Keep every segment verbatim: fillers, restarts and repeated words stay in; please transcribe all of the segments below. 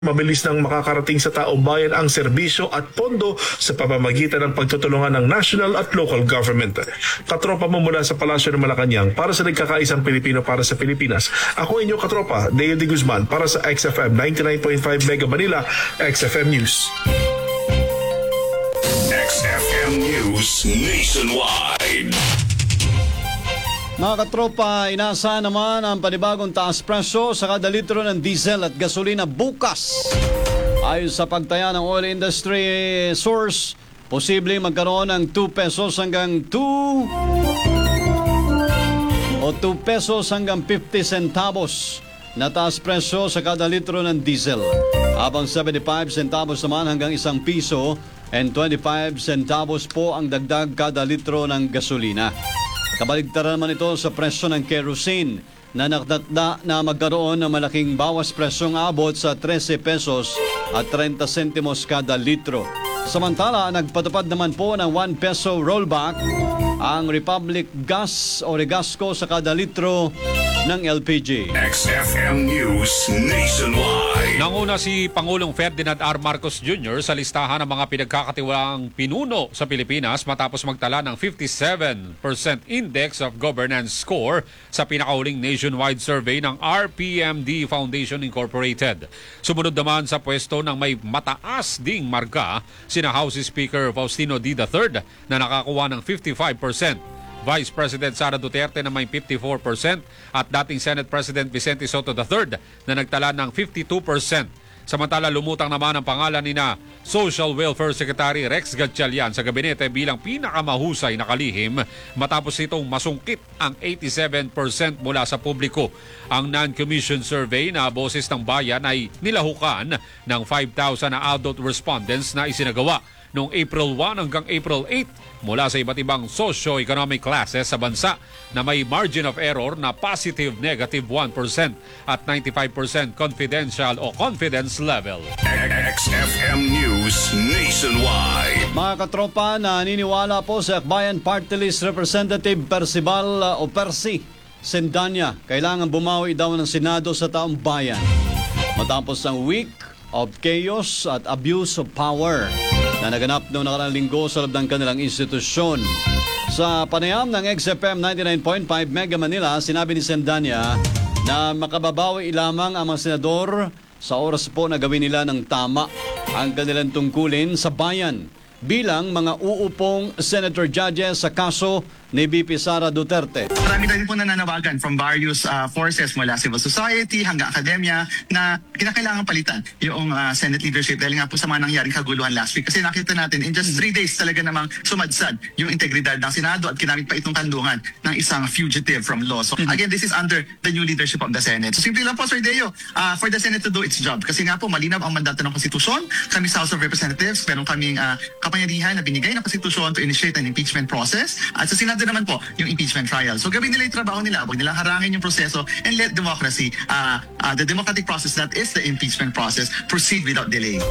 Mabilis nang makakarating sa taong bayan ang serbisyo at pondo sa pamamagitan ng pagtutulungan ng national at local government. Katropa mo mula sa Palasyo ng Malacanang para sa nagkakaisang Pilipino para sa Pilipinas. Ako inyong katropa, Deo de Guzman para sa X F M ninety-nine point five Mega Manila, X F M News. X F M News Nationwide. Mga katropa, inaasahan naman ang panibagong taas presyo sa kada litro ng diesel at gasolina bukas. Ayon sa pagtaya ng oil industry source, posibleng magkaroon ng two pesos hanggang two o two pesos hanggang fifty centavos na taas presyo sa kada litro ng diesel. Habang seventy-five centavos naman hanggang isang piso and twenty-five centavos po ang dagdag kada litro ng gasolina. Kabaligtaran naman ito sa presyo ng kerosene na nakatanda na magkaroon ng malaking bawas presyong abot sa thirteen pesos at thirty sentimos kada litro. Samantala, nagpatupad naman po ng one peso rollback ang Republic Gas o Regasco sa kada litro ng L P G. X F M News Nationwide. Nanguna si Pangulong Ferdinand R. Marcos Junior sa listahan ng mga pinagkakatiwalang pinuno sa Pilipinas matapos magtala ng fifty-seven percent Index of Governance Score sa pinakahuling nationwide survey ng R P M D Foundation Incorporated. Sumunod naman sa pwesto ng may mataas ding marka sina House Speaker Faustino D. the third na nakakuha ng fifty-five percent. Vice President Sara Duterte na may fifty-four percent at dating Senate President Vicente Soto the third na nagtala ng fifty-two percent. Samantala, lumutang naman ang pangalan ni na Social Welfare Secretary Rex Gatchalian sa gabinete bilang pinakamahusay na kalihim matapos itong masungkit ang eighty-seven percent mula sa publiko. Ang non-commissioned survey na Boses ng Bayan ay nilahukan ng five thousand na adult respondents na isinagawa noong April one hanggang April eight mula sa iba't ibang socio-economic classes sa bansa na may margin of error na positive negative one percent at ninety-five percent confidential o confidence level. X F M News Nationwide. Mga katropa, naniniwala po sa Akbayan Party List Representative Percival uh, o Percy Sendanya, kailangan bumawi daw ng Senado sa taong bayan matapos ang week of chaos at abuse of power na naganap noong nakaraang linggo sa loob ng kanilang institusyon. Sa panayam ng X F M ninety-nine point five Mega Manila, sinabi ni Sendanya na makababawi lamang ang mga senador sa oras po na gawin nila ng tama ang kanilang tungkulin sa bayan bilang mga uupong senator judges sa kaso ni V P Sara Duterte. Marami tayo po nananawagan from various uh, forces mula civil society hanggang akademya na kinakailangan palitan yung uh, Senate leadership dahil nga po sa mga nangyaring kaguluhan last week. Kasi nakita natin in just three days talaga namang sumadsad yung integridad ng Senado at kinamit pa itong kandungan ng isang fugitive from law. So again, this is under the new leadership of the Senate. So simple lang po, Sir Deo, uh, for the Senate to do its job. Kasi nga po, malinaw ang mandato ng konstitusyon. Kami sa House of Representatives, meron kaming uh, kapangyarihan na binigay ng konstitusyon to initiate an impeachment process. At sa Senado naman po, yung impeachment trial. So gawin nila yung trabaho nila, huwag nilang harangin yung proseso and let democracy, uh, uh, the democratic process that is the impeachment process, proceed without delay.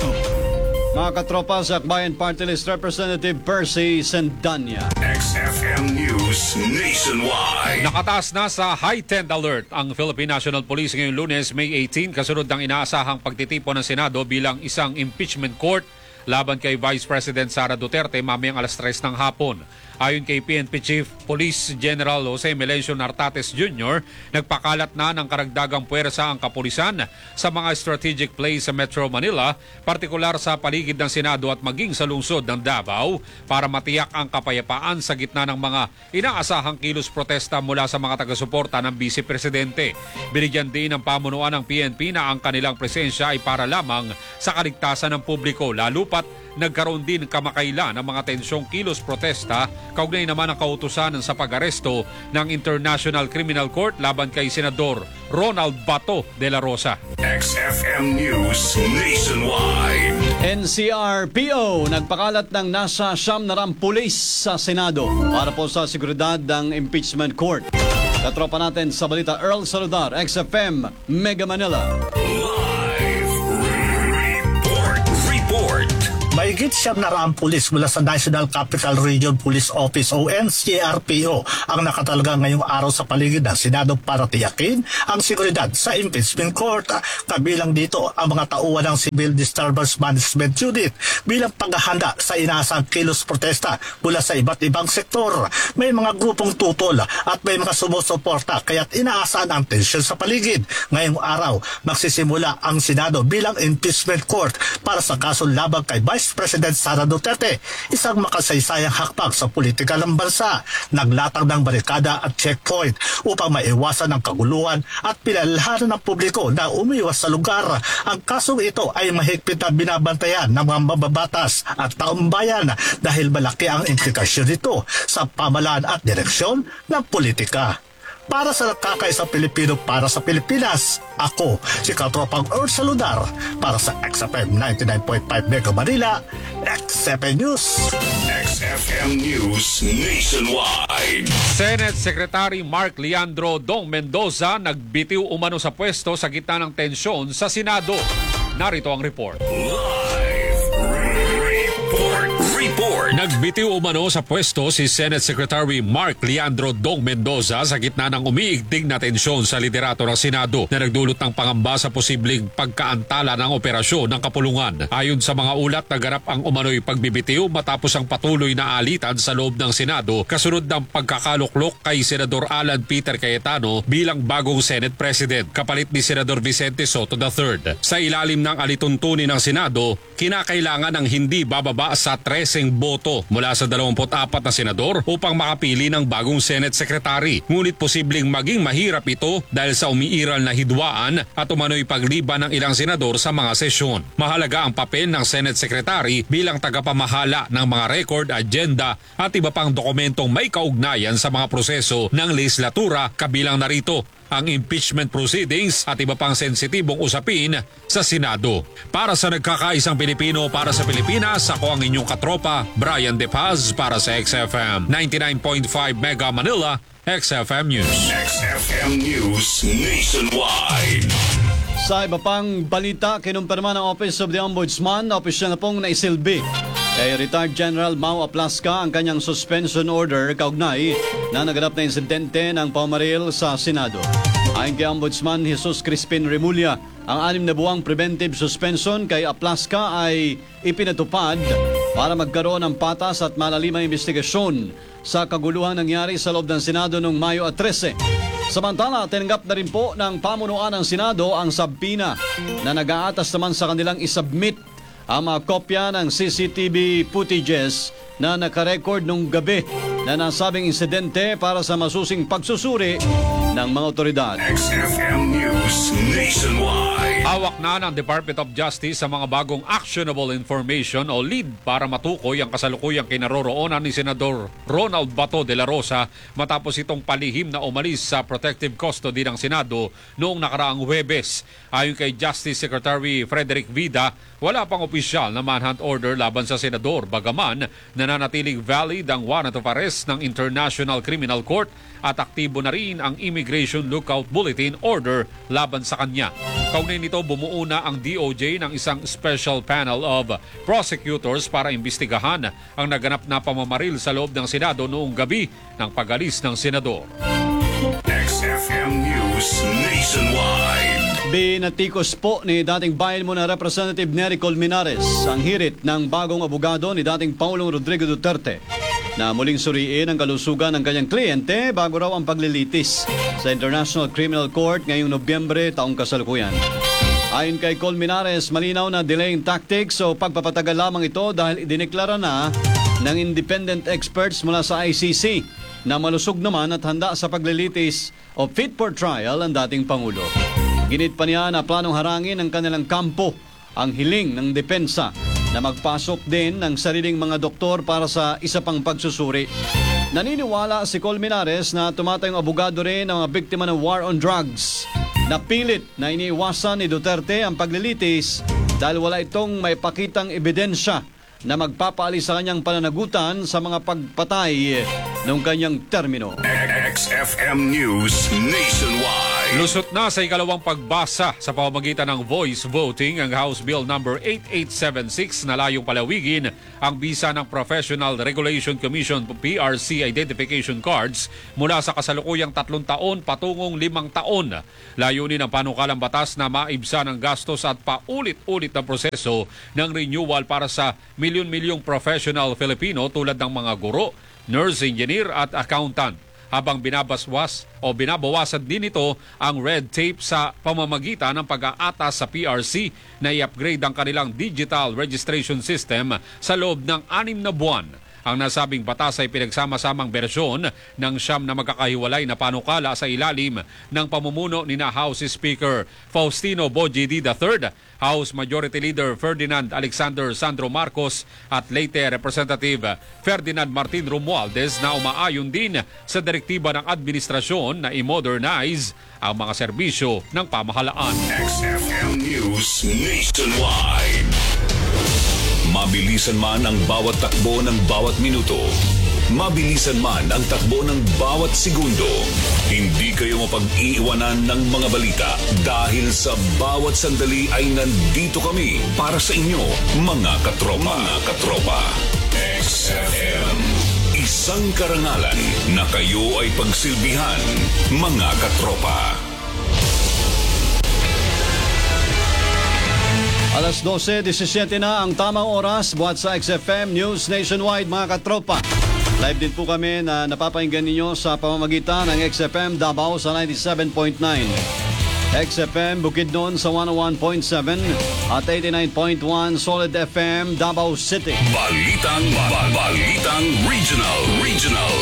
Mga katropa, sa Akbayan Party List Representative Percy Sendanya. X F M News Nationwide. Nakataas na sa heightened alert ang Philippine National Police ngayong Lunes, May eighteen, kasunod ng inaasahang pagtitipon ng Senado bilang isang impeachment court laban kay Vice President Sara Duterte mamayang alas tres ng hapon. Ayon kay P N P Chief Police General Jose Melencio Nartates Junior, nagpakalat na ng karagdagang puwersa ang kapulisan sa mga strategic plays sa Metro Manila, partikular sa paligid ng Senado at maging sa lungsod ng Davao para matiyak ang kapayapaan sa gitna ng mga inaasahang kilos protesta mula sa mga taga-suporta ng Vice Presidente. Binigyan din ng pamunuan ng P N P na ang kanilang presensya ay para lamang sa kaligtasan ng publiko, lalo pat nagkaroon din kamakailan ng mga tensyong kilos protesta kaugnay naman ang kautusan sa pag-aresto ng International Criminal Court laban kay Senador Ronald Bato de la Rosa. X F M News Nationwide. N C R P O nagpakalat ng nasa siyam na rang pulis sa Senado para po sa seguridad ng impeachment court. Katropa natin sa balita, Earl Saludar, X F M Mega Manila. Live report. Report. Mahigit Mahigit siyam na raang pulis mula sa National Capital Region Police Office o N C R P O ang nakatalaga ngayong araw sa paligid ng Senado para tiyakin ang seguridad sa impeachment court. Kabilang dito ang mga tauhan ng Civil Disturbance Management Unit bilang paghahanda sa inaasang kilos protesta mula sa iba't ibang sektor. May mga grupong tutol at may mga sumusuporta kaya't inaasahan ang tensyon sa paligid. Ngayong araw magsisimula ang Senado bilang impeachment court para sa kaso laban kay Vice President Sara Duterte, isang makasaysayang hakbang sa politika ng bansa. Naglatag ng barikada at checkpoint upang maiwasan ang kaguluhan at pinalalahanan ng publiko na umiwas sa lugar. Ang kasong ito ay mahigpit na binabantayan ng mga mababatas at taong bayan dahil malaki ang implikasyon nito sa pamahalaan at direksyon ng politika. Para sa nakakaisang Pilipino para sa Pilipinas, ako si Katropang Earth Saludar para sa X F M ninety-nine point five Mega Manila, X F M News. X F M News Nationwide. Senate Secretary Mark Leandro Dong Mendoza nagbitiw umano sa pwesto sa gitna ng tensyon sa Senado. Narito ang report. Live report. Report. Nagbitiw umano sa pwesto si Senate Secretary Mark Leandro Dong Mendoza sa gitna ng umiigting na tensyon sa liderato ng Senado na nagdulot ng pangamba sa posibleng pagkaantala ng operasyon ng kapulungan. Ayon sa mga ulat, naganap ang umano'y pagbibitiw matapos ang patuloy na alitan sa loob ng Senado kasunod ng pagkakaluklok kay Senador Alan Peter Cayetano bilang bagong Senate President kapalit ni Senador Vicente Soto the third. Sa ilalim ng alituntunin ng Senado, kinakailangan ng hindi bababa sa treseng boto mula sa dalawampu't apat na senador upang makapili ng bagong Senate Secretary. Ngunit posibleng maging mahirap ito dahil sa umiiral na hidwaan at umano'y pagliban ng ilang senador sa mga sesyon. Mahalaga ang papel ng Senate Secretary bilang tagapamahala ng mga record, agenda at iba pang dokumentong may kaugnayan sa mga proseso ng legislatura, kabilang narito ang impeachment proceedings at iba pang sensitibong usapin sa Senado. Para sa nagkakaisang Pilipino para sa Pilipinas, ako ang inyong katropa, Brian De Paz para sa X F M ninety-nine point five Mega Manila, X F M News. X F M News Nationwide. Sa iba pang balita, kinumpirma ng Office of the Ombudsman na opisyal na pong naisilbi kay Retired General Mau Aplasca ang kanyang suspension order kaugnay na naganap na insidente ng pamaril sa Senado. Ayon kay Ombudsman Jesus Crispin Remulla, ang anim na buwang preventive suspension kay Aplasca ay ipinatupad para magkaroon ng patas at malalimang investigasyon sa kaguluhan nangyari sa loob ng Senado noong Mayo thirteen. Samantala, tinanggap na rin po ng pamunuan ng Senado ang sabpina na nag-aatas naman sa kanilang isubmit ang mga kopya ng C C T V footages na nakarecord nung gabi na nasabing insidente para sa masusing pagsusuri ng mga otoridad. X F M News Nationwide. Hawak na ng Department of Justice sa mga bagong actionable information o lead para matukoy ang kasalukuyang kinaroroonan ni Senador Ronald Bato de la Rosa matapos itong palihim na umalis sa protective custody ng Senado noong nakaraang Huwebes. Ayon kay Justice Secretary Frederick Vida, wala pang opisyal na manhunt order laban sa Senador, bagaman nananatiling valid ang warrant of arrest ng International Criminal Court at aktibo na rin ang Immigration Lookout Bulletin Order laban sa kanya. Kaugnay nito, bumuo na ang D O J ng isang special panel of prosecutors para imbestigahan ang naganap na pamamaril sa loob ng Senado noong gabi ng pag-alis ng Senador. X F M News Nationwide. Binatikos po ni dating bayan mo na Representative Nery Colmenares ang hirit ng bagong abogado ni dating Pangulong Rodrigo Duterte na muling suriin ang kalusugan ng kanyang kliyente bago raw ang paglilitis sa International Criminal Court ngayong Nobyembre taong kasalukuyan. Ayon kay Colmenares, malinaw na delaying tactics o pagpapatagal lamang ito dahil idineklara na ng independent experts mula sa I C C na malusog naman at handa sa paglilitis o fit for trial ang dating Pangulo. Ginit pa niya na planong harangin ng kanilang kampo ang hiling ng depensa na magpasok din ng sariling mga doktor para sa isa pang pagsusuri. Naniniwala si Colmenares na tumatayong abogado rin ng mga biktima ng war on drugs. Napilit na iniiwasan ni Duterte ang paglilitis dahil wala itong may pakitang ebidensya na magpapaalis sa kanyang pananagutan sa mga pagpatay noong kanyang termino. X F M News Nationwide. Lusot na sa ikalawang pagbasa sa pamamagitan ng voice voting ang House Bill number eighty-eight seventy-six na layong palawigin ang bisa ng Professional Regulation Commission P R C identification cards mula sa kasalukuyang tatlong taon patungong limang taon. Layunin ng panukalang batas na maibsan ang gastos at paulit-ulit na proseso ng renewal para sa milyon-milyong professional Filipino tulad ng mga guro, nurse, engineer at accountant. Habang binabaswas o binabawasan din ito ang red tape sa pamamagitan ng pag-aatas sa P R C na i-upgrade ang kanilang digital registration system sa loob ng anim na buwan. Ang nasabing batas ay pinagsama-samang bersyon ng siyam na magkakahiwalay na panukala sa ilalim ng pamumuno ni na House Speaker Faustino Boji D. the third, House Majority Leader Ferdinand Alexander Sandro Marcos at late Representative Ferdinand Martin Romualdez na umaayon din sa direktiba ng administrasyon na i-modernize ang mga serbisyo ng pamahalaan. X F M News Nationwide. Mabilisan man ang bawat takbo ng bawat minuto. Mabilisan man ang takbo ng bawat segundo. Hindi kayo mapag-iiwanan ng mga balita dahil sa bawat sandali ay nandito kami para sa inyo, mga katropa. Mga katropa. X F M. Isang karangalan na kayo ay pagsilbihan, mga katropa. Alas dose disisiete na ang tamang oras buhat sa X F M News Nationwide, mga katropa. Live din po kami na napapahinggan ninyo sa pamamagitan ng X F M Davao sa ninety-seven point nine, X F M Bukidnon sa one oh one point seven at eighty-nine point one Solid F M Davao City. Balitang, ba- balitang regional, regional.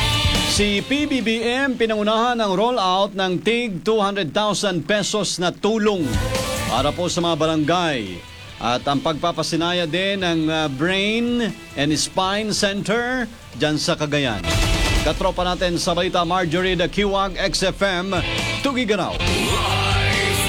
Si P B B M pinangunahan ang rollout ng tig two hundred thousand pesos na tulong para po sa mga barangay. At ang pagpapasinaya din ng uh, Brain and Spine Center dyan sa Cagayan. Katropa natin sa balita, Marjorie the Kiwag, X F M, Tugigaraw. Live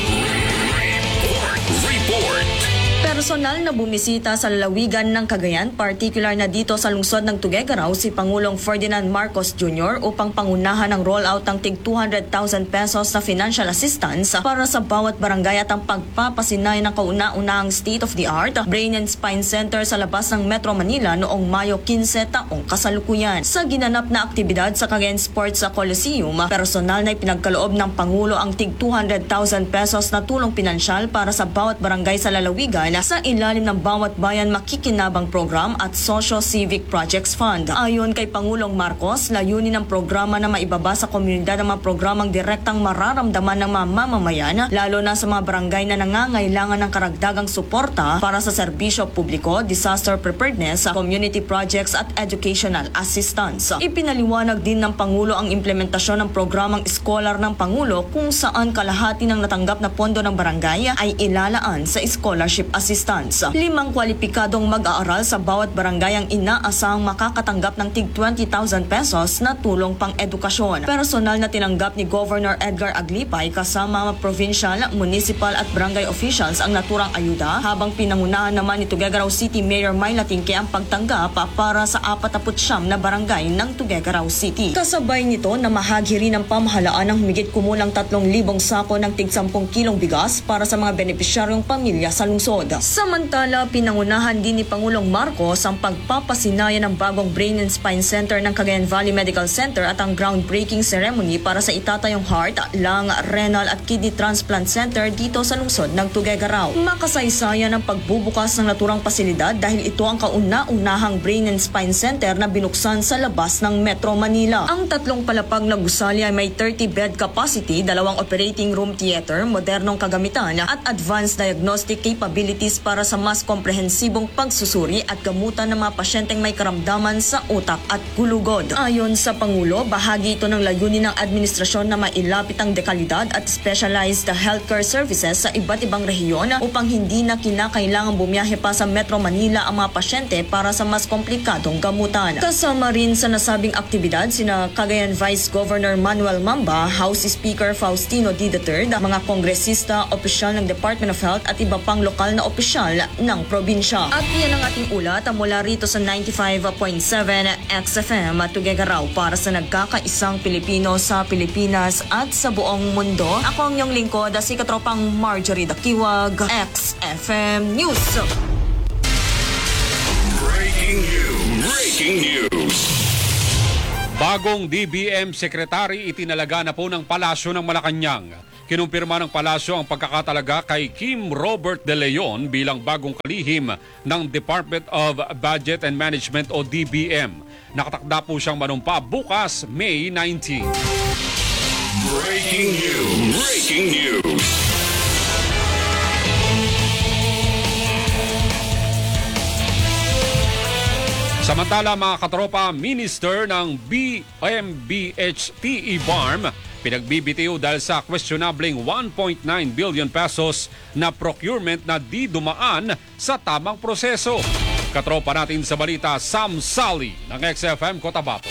report, report. Personal na bumisita sa lalawigan ng Cagayan, particular na dito sa lungsod ng Tuguegarao, si Pangulong Ferdinand Marcos Junior upang pangunahan ang rollout ng tig two hundred thousand pesos na financial assistance para sa bawat barangay at ang pagpapasinay ng kauna-unahang state-of-the-art Brain and Spine Center sa labas ng Metro Manila noong Mayo fifteen taong kasalukuyan. Sa ginanap na aktibidad sa Cagayan Sports Coliseum, personal na ipinagkaloob ng Pangulo ang tig two hundred thousand pesos na tulong pinansyal para sa bawat barangay sa lalawigan sa ilalim ng Bawat Bayan Makikinabang Program at Socio-Civic Projects Fund. Ayon kay Pangulong Marcos, layunin ng programa na maibaba sa komunidad ang mga programang direktang mararamdaman ng mga mamamayan, lalo na sa mga barangay na nangangailangan ng karagdagang suporta para sa serbisyo publiko, disaster preparedness, community projects at educational assistance. Ipinaliwanag din ng Pangulo ang implementasyon ng programang Scholar ng Pangulo kung saan kalahati ng natanggap na pondo ng barangay ay ilalaan sa scholarship assistance. Limang kwalipikadong mag-aaral sa bawat barangay ang inaasahang makakatanggap ng tig twenty thousand pesos na tulong pang-edukasyon. Personal na tinanggap ni Governor Edgar Aglipay kasama mga provincial, municipal at barangay officials ang naturang ayuda, habang pinangunahan naman ni Tuguegarao City Mayor Myla Tingke ang pagtanggap para sa forty-nine na barangay ng Tuguegarao City. Kasabay nito na mahagi rin ng pamahalaan ng humigit kumulang tatlong libong sako ng tig ten kilong bigas para sa mga benepisyaryong pamilya sa lungsod. Samantala, pinangunahan din ni Pangulong Marcos ang pagpapasinaya ng bagong Brain and Spine Center ng Cagayan Valley Medical Center at ang groundbreaking ceremony para sa itatayong Heart, Lung, Renal at Kidney Transplant Center dito sa lungsod ng Tuguegarao. Makasaysayan ang pagbubukas ng naturang pasilidad dahil ito ang kauna-unahang Brain and Spine Center na binuksan sa labas ng Metro Manila. Ang tatlong palapag na gusali ay may thirty bed capacity, dalawang operating room theater, modernong kagamitan at advanced diagnostic capabilities para sa mas komprehensibong pagsusuri at gamutan ng mga pasyenteng may karamdaman sa utak at gulugod. Ayon sa Pangulo, bahagi ito ng layunin ng administrasyon na mailapit ang dekalidad at specialized healthcare services sa iba't ibang rehiyon upang hindi na kinakailangang bumiyahe pa sa Metro Manila ang mga pasyente para sa mas komplikadong gamutan. Kasama rin sa nasabing aktibidad sina Cagayan Vice Governor Manuel Mamba, House Speaker Faustino D. the third, mga kongresista, opisyal ng Department of Health at iba pang lokal na opisyal opisyal ng probinsya. At yan ang ating ulat mula rito sa ninety-five point seven X F M at Tuguegarao para sa nagkakaisang Pilipino sa Pilipinas at sa buong mundo. Ako ang iyong lingkod, si katropang Marjorie Dakiwag, X F M News. Breaking news. Breaking news. Bagong D B M Secretary itinalaga na po ng Palasyo ng Malacanang. Kinumpirma ng Palasyo ang pagkakatalaga kay Kim Robert De Leon bilang bagong kalihim ng Department of Budget and Management o D B M. Nakatakda po siyang manumpa bukas, May nineteenth. Breaking news. Breaking news. Samantala mga katropa, Minister ng B M B H T E B A R M pinagbibitiw dahil sa questionabling one point nine billion pesos na procurement na di dumaan sa tamang proseso. Katropa natin sa balita, Sam Sally ng X F M Cotabato.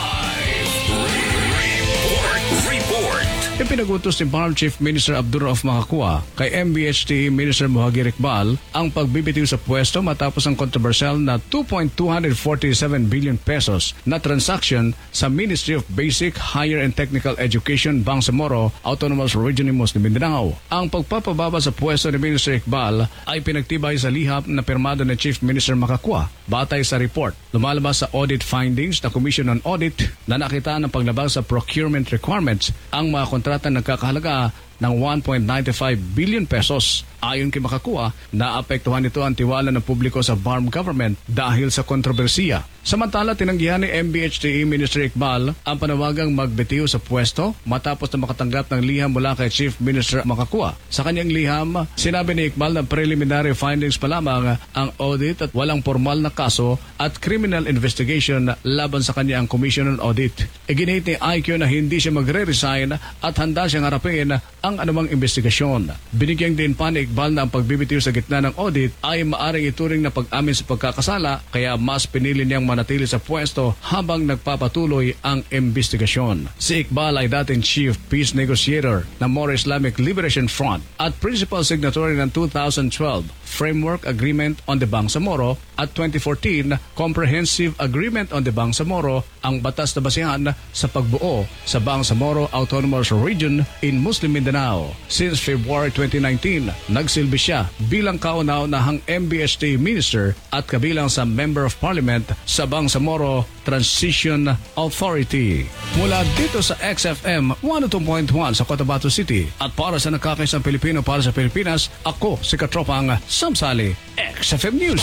Report. Report. Ipinagutos ni B A R M Chief Minister Abdurrauf Makakua kay M B H T E Minister Mohagir Iqbal ang pagbibitiw sa pwesto matapos ang kontrobersyal na two point two four seven billion pesos na transaction sa Ministry of Basic, Higher and Technical Education, Bangsamoro, Autonomous Region ni Muslim Mindanao. Ang pagpapababa sa pwesto ni Minister Iqbal ay pinagtibay sa liham na pirmado ni Chief Minister Makakua. Batay sa report, lumalabas sa audit findings na Commission on Audit na nakita ng paglabag sa procurement requirements ang mga kontrata nagkakahalaga ng one point nine five billion pesos. Ayon kay Makakua, naapektuhan nito ang tiwala ng publiko sa B A R M government dahil sa kontrobersiya. Samantala, tinanggihan ni M B H T E Minister Iqbal ang panawagang magbitiw sa pwesto matapos na makatanggap ng liham mula kay Chief Minister Makakua. Sa kanyang liham, sinabi ni Iqbal na preliminary findings pa lamang ang audit at walang formal na kaso at criminal investigation laban sa kanya ang Commission on Audit. Iginit ni I Q na hindi siya magre-resign at handa siyang harapin ang anumang investigasyon. Binigyang din pa ni Iqbal na ang pagbibitiw sa gitna ng audit ay maaring ituring na pag-amin sa pagkakasala kaya mas pinili niyang manatili sa pwesto habang nagpapatuloy ang investigasyon. Si Iqbal ay dating Chief Peace Negotiator ng More Islamic Liberation Front at Principal Signatory ng two thousand twelve Framework Agreement on the Bangsamoro at twenty fourteen Comprehensive Agreement on the Bangsamoro, ang batas na basihan sa pagbuo sa Bangsamoro Autonomous Region in Muslim Mindanao. Since February twenty nineteen, nagsilbi siya bilang kauna-unahang M B H T Minister at kabilang sa Member of Parliament sa Bangsamoro Transition Authority. Mula dito sa X F M one oh two point one sa Cotabato City at para sa nakakaisang Pilipino para sa Pilipinas, ako si Katropang Samsali, X F M News.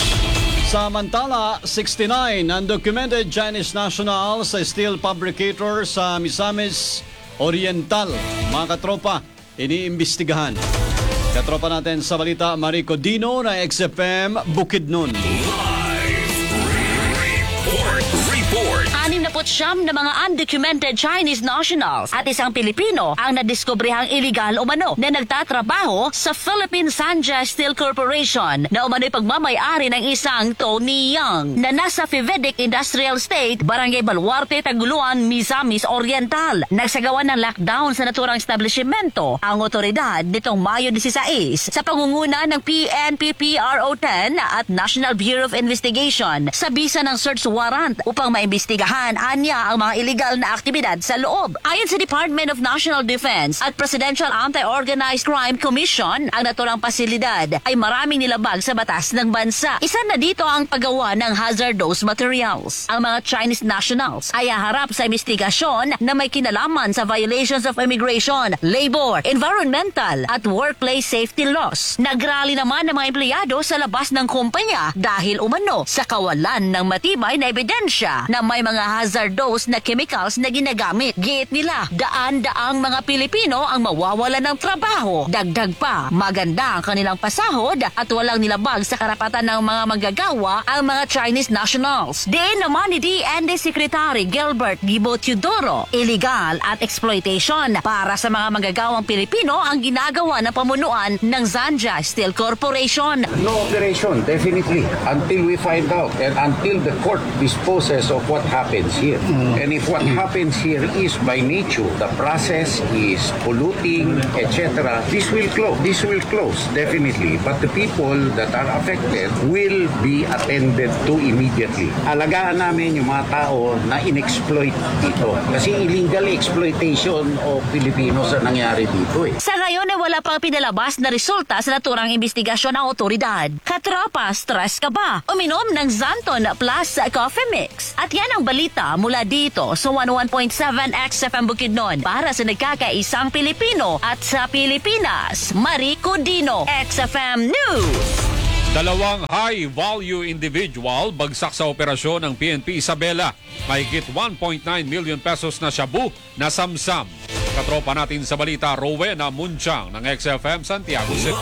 Samantala, sixty-nine undocumented Chinese nationals sa steel fabricator sa Misamis Oriental. Mga katropa, iniimbestigahan. Katropa natin sa balita, Marico Dino na X F M Bukidnon. Report. Report. Anim na putsyam na mga undocumented Chinese nationals at isang Pilipino ang nadiskubrihang illegal umano na nagtatrabaho sa Philippine Sanja Steel Corporation na umano'y pagmamayari ng isang Tony Young na nasa Fivedic Industrial State, Barangay Baluarte, Taguluan, Misamis Oriental. Nagsagawa ng lockdown sa naturang establishmento ang otoridad nitong Mayo sixteen sa pangunguna ng P N P P R O ten at National Bureau of Investigation sa bisa ng search warrant upang maimbestigahan anya ang mga illegal na aktibidad sa loob. Ayon sa Department of National Defense at Presidential Anti-Organized Crime Commission, ang naturang pasilidad ay maraming nilabag sa batas ng bansa. Isa na dito ang paggawa ng hazardous materials. Ang mga Chinese nationals ay haharap sa investigasyon na may kinalaman sa violations of immigration, labor, environmental at workplace safety laws. Nagrally naman ng mga empleyado sa labas ng kumpanya dahil umano sa kawalan ng matibay na ebidensya na may mga hazardous na chemicals na ginagamit. Giit nila, daan-daang mga Pilipino ang mawawala ng trabaho. Dagdag pa, maganda ang kanilang pasahod at walang nilabag sa karapatan ng mga manggagawa ang mga Chinese nationals. Diin naman ni D N D Secretary Gilbert Gibo Teodoro, illegal at exploitation para sa mga manggagawang Pilipino ang ginagawa ng pamunuan ng Zanja Steel Corporation. No operation, definitely, until we find out and until the court disposes of what happens. here. And if what happens here is by nature, the process is polluting, et cetera, this will close. This will close, definitely. But the people that are affected will be attended to immediately. Alagaan namin yung mga tao na in-exploit dito. Kasi illegal exploitation of Filipinos ang nangyari dito eh. Sa ngayon ay wala pang pinalabas na resulta sa naturang investigasyon ng otoridad. Katropa, stress ka ba? Uminom ng Zanton Plus Coffee Mix. At yan ang balita mula dito sa one oh one point seven X F M Bukidnon para sa nagkakaisang Pilipino at sa Pilipinas. Marico Dino, X F M News. Dalawang high-value individual bagsak sa operasyon ng P N P Isabela. Mahigit one point nine million pesos na shabu na samsam. Katropa natin sa balita, Rowena Munchang ng X F M Santiago City.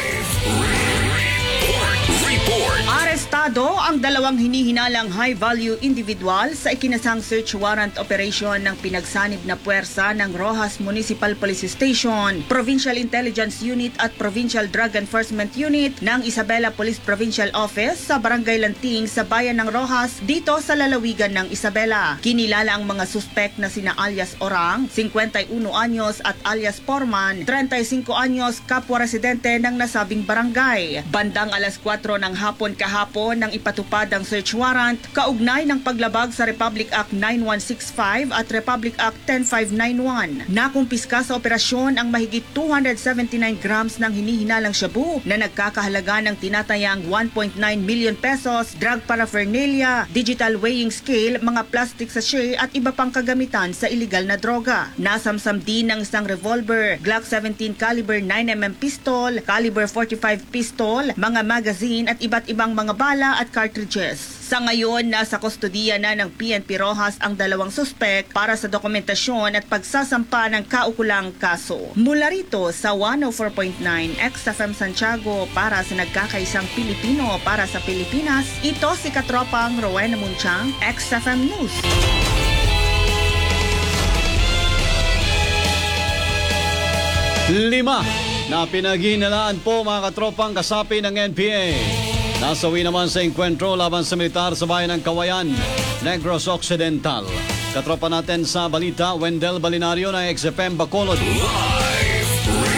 Arestado ang dalawang hinihinalang high-value individual sa ikinasang search warrant operation ng pinagsanib na puwersa ng Roxas Municipal Police Station, Provincial Intelligence Unit at Provincial Drug Enforcement Unit ng Isabela Police Provincial Office sa Barangay Lanting sa bayan ng Roxas dito sa lalawigan ng Isabela. Kinilala ang mga suspek na sina alias Orang, fifty-one anyos at alias Porman, thirty-five anyos, kapwa residente ng nasabing barangay. Bandang alas kwatro ng hapon kahapon nang ipatupad ang search warrant kaugnay ng paglabag sa Republic Act ninety-one sixty-five at Republic Act ten five ninety-one. Nakumpiska sa operasyon ang mahigit two hundred seventy-nine grams ng hinihinalang shabu na nagkakahalaga ng tinatayang one point nine million pesos, drug paraphernalia, digital weighing scale, mga plastic sachet at iba pang kagamitan sa iligal na droga. Nasamsam din ng isang revolver, Glock seventeen caliber nine millimeter pistol, caliber forty-five pistol, mga magazine at iba't ibang mga bala at cartridges. Sa ngayon, nasa kustodiya na ng P N P Roxas ang dalawang suspek para sa dokumentasyon at pagsasampa ng kaukulang kaso. Mula rito sa one oh four point nine X F M Santiago para sa nagkakaisang Pilipino para sa Pilipinas, ito si Katropang Rowena Munchang, X F M News. Lima na pinaghihinalaan po mga katropang kasapi ng N P A. Nasawi naman sa enkwentro laban sa militar sa bayan ng Kawayan, Negros Occidental. Katropa natin sa balita, Wendell Balinario ng X F M Bacolod. Live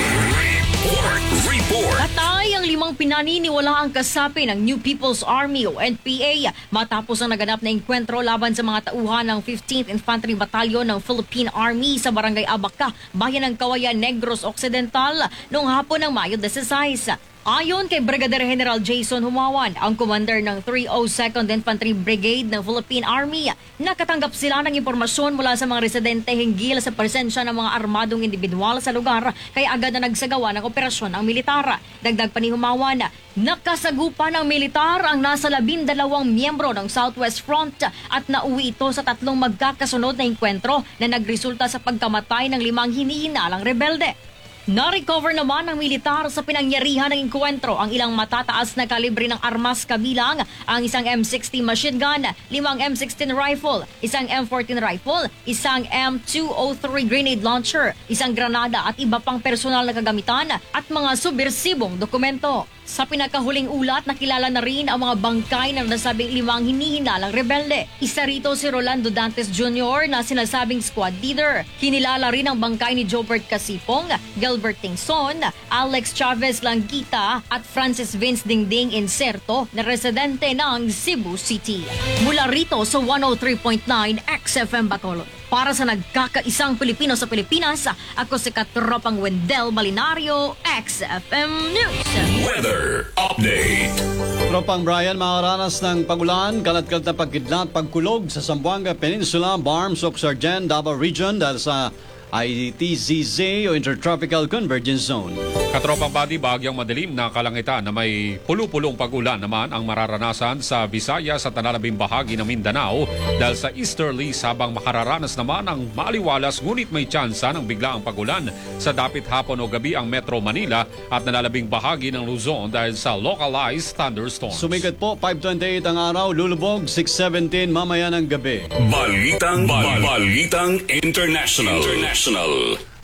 report, report. Patay ang limang pinaniniwalaang kasapi ng New People's Army o N P A matapos ang naganap na enkwentro laban sa mga tauhan ng fifteenth Infantry Battalion ng Philippine Army sa Barangay Abaca, bayan ng Kawayan, Negros Occidental noong hapon ng Mayo sixteen. Ayon kay Brigadier General Jason Humawan, ang commander ng three oh second Infantry Brigade ng Philippine Army, nakatanggap sila ng impormasyon mula sa mga residente hinggil sa presensya ng mga armadong individual sa lugar kaya agad na nagsagawa ng operasyon ang militar. Dagdag pa ni Humawan, nakasagupan ng militar ang nasa labindalawang miyembro ng Southwest Front at nauwi ito sa tatlong magkakasunod na enkwentro na nagresulta sa pagkamatay ng limang hinihinalang rebelde. Na-recover naman ng militar sa pinangyarihan ng enkwentro ang ilang matataas na kalibre ng armas kabilang ang isang M sixty machine gun, limang M sixteen rifle, isang M fourteen rifle, isang M two oh three grenade launcher, isang granada at iba pang personal na kagamitan at mga subversibong dokumento. Sa pinakahuling ulat, nakilala na rin ang mga bangkay ng nasabing limang hinihinalang rebelde. Isa rito si Rolando Dantes Junior na sinasabing squad leader. Kinilala rin ang bangkay ni Jobert Casipong, Gilbert Tingson, Alex Chavez Langita at Francis Vince Dingding Inserto na residente ng Cebu City. Mula rito sa one oh three point nine X F M Bacolod. Para sa nagkakaisang Pilipino sa Pilipinas, ako si Katropang Wendell Balinario, X F M News. Weather update. Tropang Brian, makaranas ng pagulan, kalat-kalat na pagkidlat, pagkulog sa Zamboanga Peninsula, Barm, Soc-Sargen, Davao Region dahil sa I T Z Z o Intertropical Convergence Zone. Katropang Badi, bahagyang madilim na kalangitan na may pulu-pulong pag-ulan naman ang mararanasan sa Visayas at nalalabing bahagi ng Mindanao dahil sa easterlies habang makararanas naman ang maliwalas ngunit may tsansa ng biglaang pag-ulan sa dapit hapon o gabi ang Metro Manila at nalalabing bahagi ng Luzon dahil sa localized thunderstorms. Sumikat po, five twenty-eight ang araw, lulubog, six seventeen mamaya ng gabi. Balitang, bal- Balitang International. International.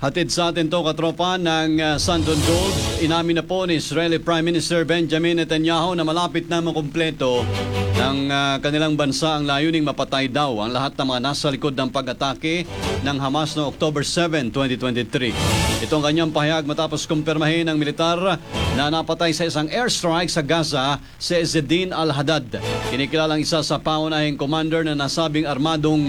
Hatid sa atin to katropa ng uh, Santon Gold. Inamin na po ni Israeli Prime Minister Benjamin Netanyahu na malapit na makumpleto ng uh, kanilang bansa ang layuning mapatay daw ang lahat ng mga nasa likod ng pag-atake ng Hamas noong October seventh, twenty twenty-three. Itong kanyang pahayag matapos kumpirmahin ng militar na napatay sa isang airstrike sa Gaza si Ezzedine Al-Haddad. Kinikilalang isa sa pangunahing commander na nasabing armadong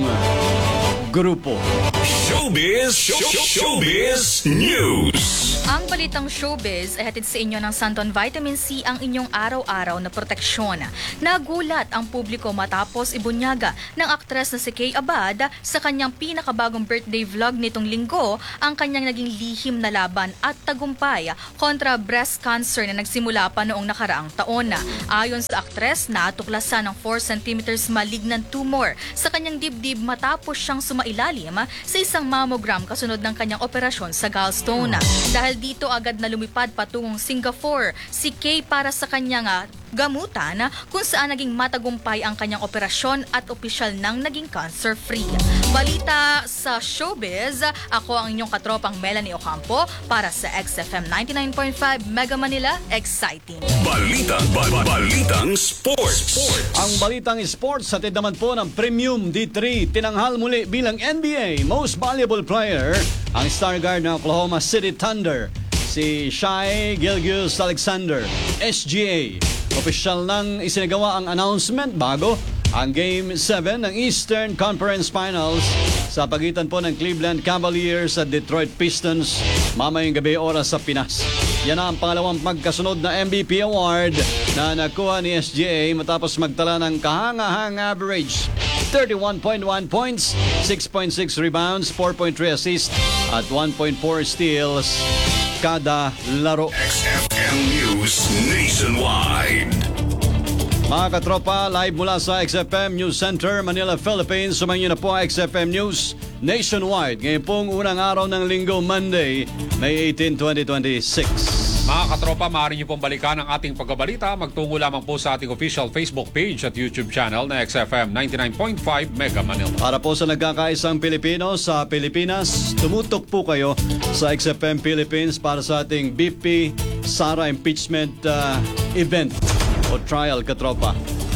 grupo. Showbiz, show, showbiz news. Ang balitang showbiz ay hatid sa inyo ng Santon Vitamin C, ang inyong araw-araw na proteksyon. Nagulat ang publiko matapos ibunyaga ng aktres na si Kay Abad sa kanyang pinakabagong birthday vlog nitong linggo ang kanyang naging lihim na laban at tagumpay kontra breast cancer na nagsimula pa noong nakaraang taon. Ayon sa aktres, natuklasan ng four centimeters malignant tumor sa kanyang dibdib matapos siyang sumailalim sa isang mammogram kasunod ng kanyang operasyon sa gallstone. Dahil dito agad na lumipad patungong Singapore si Kay para sa kanyang uh, gamutan kung saan naging matagumpay ang kanyang operasyon at opisyal nang naging cancer-free. Balita sa showbiz, ako ang inyong katropang Melanie Ocampo para sa X F M ninety-nine point five Mega Manila, exciting. Balitang, bal- balitang sports. Ang balitang sports hatid naman po ng Premium D three. Tinanghal muli bilang N B A Most Valuable Player ang star guard ng Oklahoma City Thunder, si Shai Gilgeous-Alexander, S G A. Opisyal nang isinagawa ang announcement bago ang Game seven ng Eastern Conference Finals sa pagitan po ng Cleveland Cavaliers at Detroit Pistons mamayang gabi oras sa Pinas. Yan ang pangalawang magkasunod na M V P award na nakuha ni S G A matapos magtala ng kahanga-hang average thirty-one point one points, six point six rebounds, four point three assists at one point four steals kada laro. X F M News Nationwide. Mga katropa, live mula sa X F M News Center, Manila, Philippines. Sumayin na po ang X F M News Nationwide. Ngayon pong unang araw ng linggo, Monday, May eighteenth, twenty twenty-six. Mga katropa, maaari niyo pong balikan ang ating pagbabalita. Magtungo lamang po sa ating official Facebook page at YouTube channel na X F M ninety-nine point five Mega Manila. Para po sa nagkakaisang Pilipino sa Pilipinas, tumutok po kayo sa X F M Philippines para sa ating B P Sara impeachment uh, event o trial, katropa.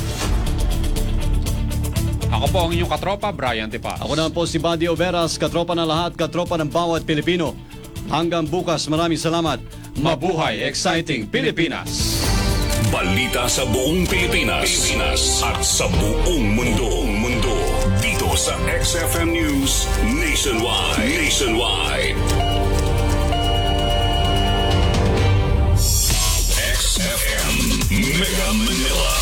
Ako po ang inyong katropa, Brian Tipas. Ako naman po si Buddy Overas, katropa ng lahat, katropa ng bawat Pilipino. Hanggang bukas, maraming salamat. Mabuhay, exciting Pilipinas! Balita sa buong Pilipinas, Pilipinas at sa buong mundo. mundo dito sa X F M News Nationwide. Nationwide. X F M Mega Manila.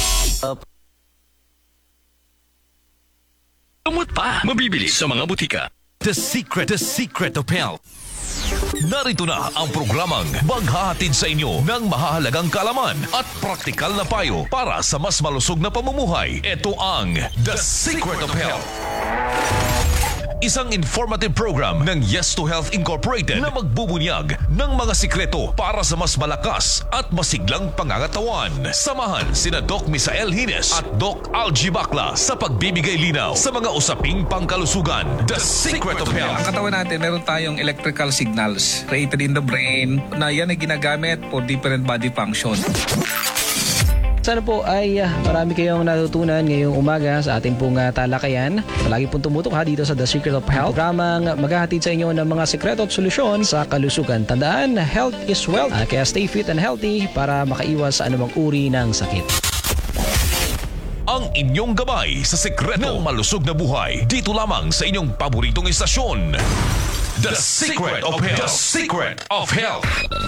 Gamot pa, mabibili sa mga butika. The Secret, The Secret of Health. Narito na ang programang maghahatid sa inyo ng mahahalagang kaalaman at praktikal na payo para sa mas malusog na pamumuhay. Ito ang The Secret of Health. Isang informative program ng Yes to Health Incorporated na magbubunyag ng mga sikreto para sa mas malakas at masiglang pangangatawan. Samahan sina Doc Misael Hines at Doc Algie Bacla sa pagbibigay linaw sa mga usaping pangkalusugan. The Secret of Health. Ang katawan natin, meron tayong electrical signals created in the brain na yan ay ginagamit for different body function. Sana po ay uh, marami kayong natutunan ngayong umaga sa ating pong uh, talakayan. Palagi pong tumutok ha dito sa The Secret of Health. Programang maghahatid sa inyo ng mga sekreto at solusyon sa kalusugan. Tandaan, health is wealth. Uh, kaya stay fit and healthy para makaiwas sa anumang uri ng sakit. Ang inyong gabay sa sekreto ng malusog na buhay dito lamang sa inyong paboritong istasyon. The Secret of Health. The Secret of Health.